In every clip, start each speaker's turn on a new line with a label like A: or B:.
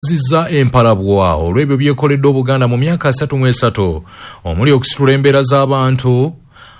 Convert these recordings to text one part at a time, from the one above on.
A: zizza empalabwa olw'ebyo byekoledde Obuganda mu myaka 33 omuli okusitula embeera z'abantu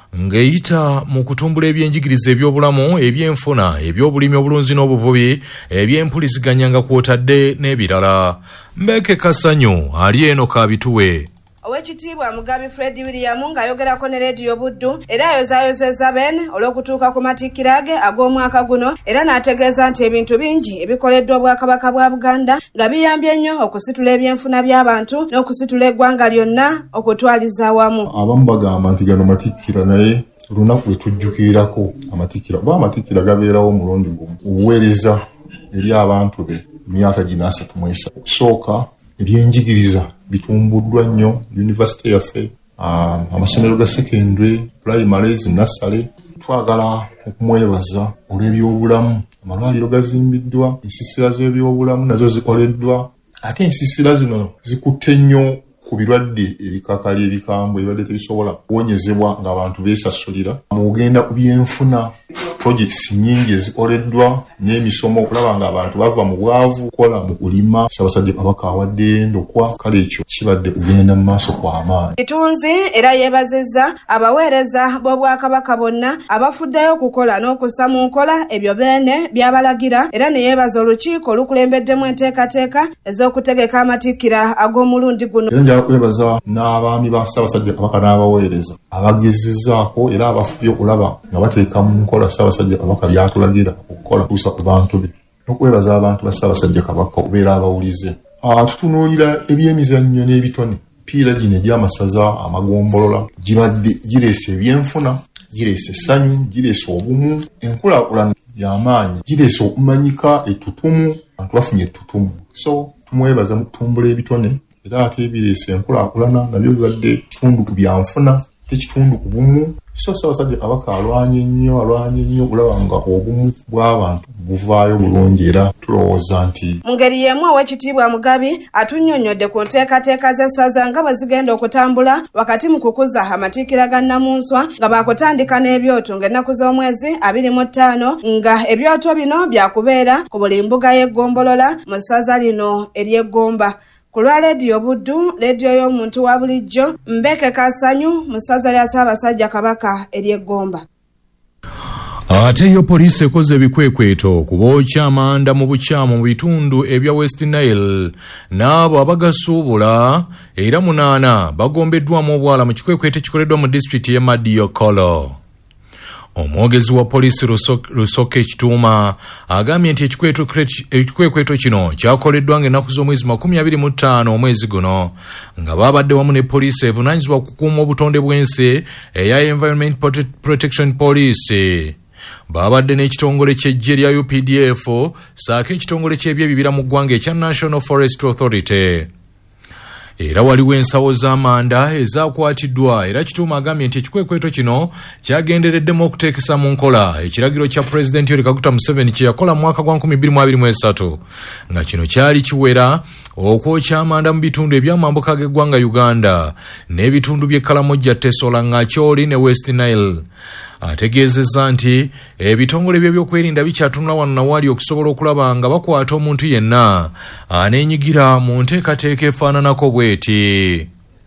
A: ng'eyita mu kutumbula ebyenjigiriza eby'obulamu, ebyenfuna, eby'obulimi obulunzi n'obuvubi, eby'empuliziganya nga kw'otadde n'ebirala. Mbeke Kasanyu ali eno kabituwe.
B: Owekitiibwa Mugabi Fred William ng'ayogerako ne Radio Buddu era ayozayozezza Ben olw'okutuuka ku matikkira ge ag'omwaka guno era n'ategeeza nti ebintu bingi ebikoleddwa Obwakabaka bwa Buganda nga biyambye nnyo okusitula ebyenfuna by'abantu n'okusitula eggwanga lyonna okutwaliza awamu.
C: Abamu bagamba nti gano matikkira naye olunaku lwe tujjukirirako amatikkira oba amatikkira gabeerawo omulundi gumu obuweereza eri abantu be myaka gino 33. Okusooka ebyenjigiriza bitumbuddwa nnyo university yaffe, amasomero ga secondary, primaries, nursery. Twagala okumwebaza olw'ebyobulamu, amalwaliro gazimbiddwa, ensiisira z'ebyobulamu nazo zikoleddwa, ate ensiisira zino zikutte nnyo ku birwadde ebikakali ebikambwe ebibadde tebisobola kuwonyezebwa ng'abantu beesasulira. Mugenda ku byenfuna, projects nyingi ezikoleddwa n'emisomo okulaba ng'abantu bava mu bwavu kukola mu kulima. Ssaabasajja Kabaka awadde endokwa, kale ekyo kibadde kugenda mu maaso kw'amaanyi.
B: Kitunzi era yeebazizza abaweereza b'Obwakabaka bonna abafuddeyo okukola n'okussa mu nkola ebyo beene by'abalagira era ne yeebaza olukiiko olukulembeddemu enteekateeka ez'okutegeka amatikkira ag'omulundi guno.
C: Era njala kwebaza n'abaami ba Ssaabasajja Kabaka n'abaweereza abagezezzaako era abafubye okulaba nga bateeka mu nkola Ssaabasajja Kabaka byatulagira okukola tuusa ku bantu be, n'okwebaza abantu ba Ssaabasajja Kabaka okubeera abawulize. Tutunuulira ebyemizannyo n'ebitone, piira gino egy'amasaza amagombolola gibadde gireese ebyenfuna, gireese essanyu, gireese obumu, enkulaakulana y'amaanyi, gireese okumanyika ettutumu, abantu bafunye ettutumu. So tumwebaza mu kutumbula ebitone era ate ebireese enkulaakulana nabyo bibadde kitundu ku byanfuna, tekitundu ku bumu. So Ssaabasajja Kabaka alwanye nnyo okulaba nga obumu bw'abantu buvaayo bulungi era tulowooza nti
B: mu ngeri y'emu Owekitiibwa Mugabi atunnyonnyodde ku nteekateeka z'essaza nga bwe zigenda okutambula wakati mu kukuza amatikkira ga Nnamunswa nga baakutandika n'ebyoto ng'ennaku z'omwezi 25 nga ebyoto bino byakubeera ku buli mbuga y'eggombolola mu ssaza lino ery'Eggomba. Ku lwa Radio Buddu, leediyo y'omuntu wa bulijjo, Mbeke Kasanyu mu ssaza lya Ssaabasajja Kabaka ery'Eggomba.
A: Ate yo poliisi ekoze ebikwekweto ku bookya amanda mu bukyamu mu bitundu ebya West Nile n'abo abagasuubula era 8 bagombeddwamu obwala mu kikwekweto ekikoleddwa mu disitulikiti y'e Madiokolo. Omwogezi wa poliisi Lusoke Kituuma agambye nti ekikwekweto kino kyakoleddwa ng'ennaku z'omwezi 25 omwezi guno nga babadde wamu ne poliisi evunaanyizibwa kukuuma obutonde bw'ensi eya Environment Protection Police. Babadde n'ekitongole ky'eggye lya UPDF saako ekitongole ky'ebyebibira mu ggwanga ekya National Forestry Authority. Era waliwo ensawo z'amanda ezakwatiddwa era Kituuma agambye nti ekikwekweto kino kyagendereddemu okuteekesa mu nkola ekiragiro kya Pulezidenti Yoweri Kaguta Museveni kye yakola mu mwaka gwa 2023 nga kino kyali kiwera okwokya amanda mu bitundu eby'amambuka g'eggwanga Uganda n'ebitundu by'e Karamoja, Tesola, Ngacholi ne West Nile. Ategeezezza nti ebitongole by'ebyokwerinda bikyatunula wano na wali okusobola okulaba nga bakwata omuntu yenna aneenyigira mu nteekateeka efaananako bw'eti.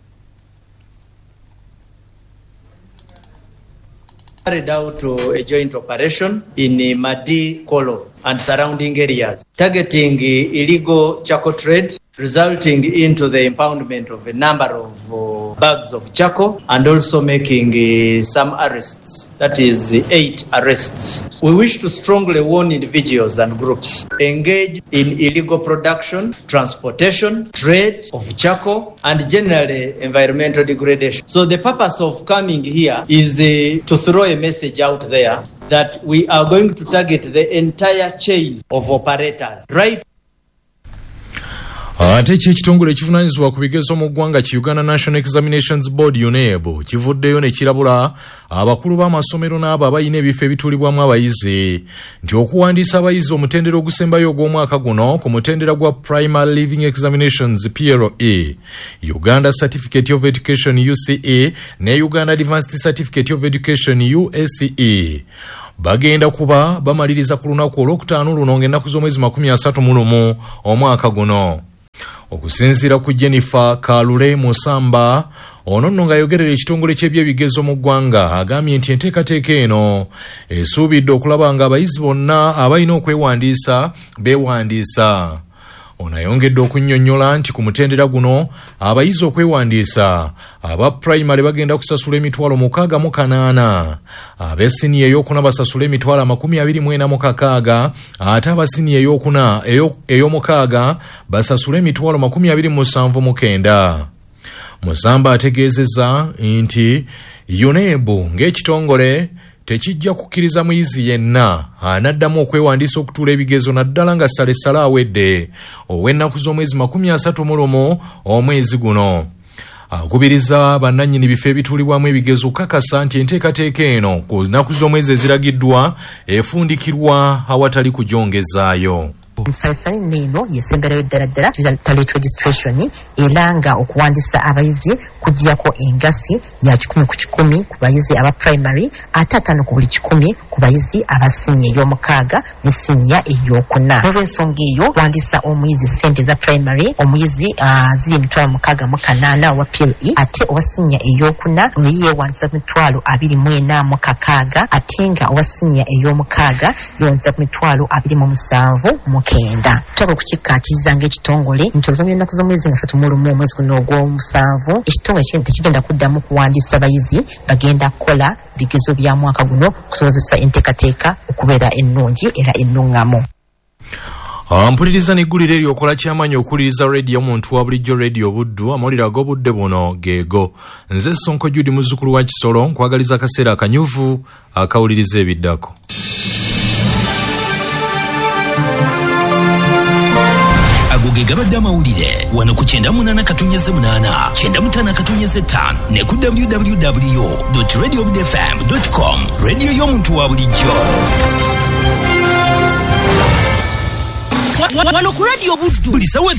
D: Carried out a joint operation in Madiokolo and surrounding areas, targeting illegal charcoal trade, resulting into the impoundment of a number of bags of charcoal and also making some arrests, that is 8 arrests. We wish to strongly warn individuals and groups engaged in illegal production, transportation, trade of charcoal and generally environmental degradation. So the purpose of coming here is to throw a message out there that we are going to target the entire chain of operators, right?
A: Ate ekitongole ekivunaanyizibwa ku bigezo mu ggwanga ki Uganda National Examinations Board UNEB kivuddeyo ne kirabula abakulu b'amasomero n'abo abayina ebifo ebituulibwamu abayizi nti okuwandiisa abayizi omutendera ogusembayo ogw'omwaka guno ku mutendera gwa Primary Living Examinations PLE, Uganda Certificate of Education UCE ne Uganda Advanced Certificate of Education USCE bagenda kuba bamaliriza ku lunaku olwokutaano luno ng'ennaku z'omwezi 31 omwaka guno. Okusinziira ku Jennifer Kalule Musamba, ono nno ng'ayogerera ekitongole ky'ebyebigezo mu ggwanga, agambye nti enteekateeka eno esuubidde okulaba nga abayizi bonna abalina okwewandiisa beewandiisa. Ono ayongedde okunnyonnyola nti ku mutendera guno abayizi okwewandiisa aba primary bagenda kusasula emitwalo 68, ab'essiniya ey'okuna basasula emitwalo 24,600, ate abasiniya ey'omukaaga basasula emitwalo 27,900. Musamba ategeezezza nti UNEB ng'ekitongole tekijja kukkiriza muyizi yenna anaddamu okwewandiisa okutuula ebigezo naddala nga salesale awedde ow'ennaku z'omwezi 31 omwezi guno. Akubiriza bannannyini bifo ebituulibwamu ebigezo okukakasa nti enteekateeka eno ku nnaku z'omwezi eziragiddwa efundikirwa awatali kujongezaayo.
E: Nsalisali neno yesemberayo ddala talent registration elanga okuwandisa abayizi kujjako engasi ya 10 ku 10 ku bayizi aba primary, ate 5 ku buli 10 ku bayizi aba senior ey'omukaaga ne senior ey'okuna. Olw'ensonga eyo wandisa omuyizi ssente za primary omuyizi ziri emitwalo 68 wa PLE, ate owa senior ey'okuna yeewandisa emitwalo 24,600, ate nga owa senior ey'omukaaga yeewandisa emitwalo 27,000. Tutaka okukikkaatiriza ng'ekitongole nti oluvannyuma ennaku z'omwezi nga 31 omwezi guno ogw'omusanvu ekitongole tekigenda kuddamu kuwandiisa abayizi, bagenda kukola bigezo bya mwaka guno okusobozesa enteekateeka okubeera ennungi era ennuŋŋamu.
A: Mpuliriza n'eggulire eryokola ky'amaanyi okuwuliriza radio omuntu wa bulijjo radio Buddu, amawulire ag'obudde buno geego. Nze Sonko Judy muzzukulu wa Kisolo nkwagaliza akaseera akanyuvu akawuliriza ebiddako.
F: Agoge gabadde amawulire wano ku 98.8 95 ne ku www.radiobudfm.com. Radio y'omuntu wa bulijjo. Wano ku Radio Buddu.